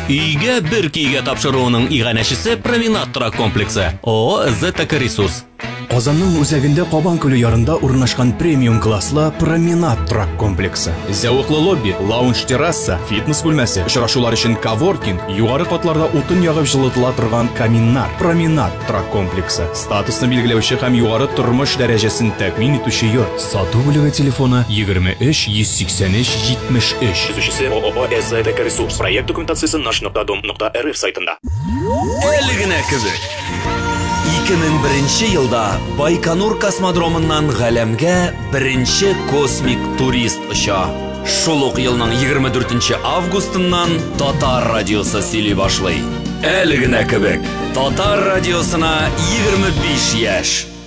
Үйге bir kiyge тапшыруының иганәчесе Променад торак комплексы. ООО «ЗТК Ресурс». Казанның үзәгендә Кабан күле ярында урнашкан премиум класслы Променад торак комплексы. Зәвыклы лобби, лаунж-терраса, фитнес бүлмәсе, очрашулар өчен коворкинг, югары катларда утын ягып жылытыла торган каминнар. Променад торак комплексы. Статусны билгеләүче һәм югары тормыш дәрәҗәсен тәэмин итүче йорт. Сату бүлеге телефоны 23 183 73. Төзүчесе ООО «ЗТК Ресурс». Проект документациясы nаш.dom.rf сайтында. Әле генә кебек. 2001 елда Байконур космодромыннан галәмгә беренче космик турист оча. Шул ук елның 24 августыннан Татар радиосы сөйли башлый. Әле генә кебек. Татар радиосына 25 яшь.